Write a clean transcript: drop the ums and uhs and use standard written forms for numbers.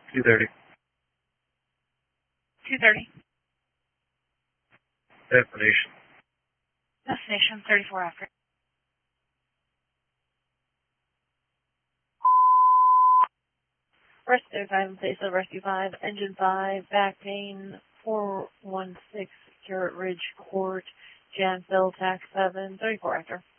2:30. 2:30. Destination. Destination 34 after. Rescue 5 in place of Rescue 5, Engine 5, back pain, 416, Carrot Ridge Court, Janville, TAC 7, 34 after.